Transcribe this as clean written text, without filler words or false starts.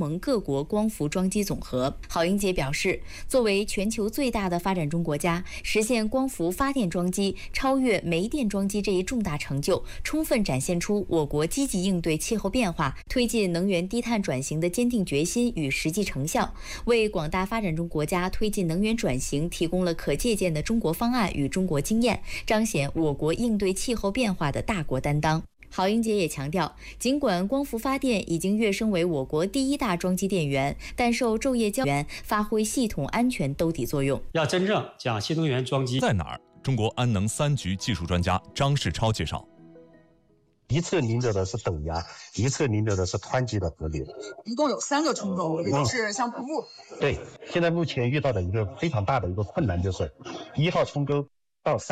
盟各国光伏装机总和。郝英杰表示，作为全球最大的发展中国家，实现光伏发电装机超越煤电装机这一重大成就，充分展现出我国积极应对气候变化、推进能源低碳转型的坚定决心与实际成效，为广大发展中国家推进能源转型提供了可借鉴的中国方案与中国经验，彰显我国应对气候变化的大国担当。郝英杰也强调，尽管光伏发电已经跃升为我国第一大装机电源，但受昼夜交援，发挥系统安全兜底作用。 要真正将新能源装机在哪儿？中国安能3局技术专家张世超介绍。 一侧凝着的是陡压，一侧凝着的是湍急的河流， 一共有3个冲沟，也就是像瀑布。 对，现在目前遇到的一个非常大的一个困难就是1号冲沟到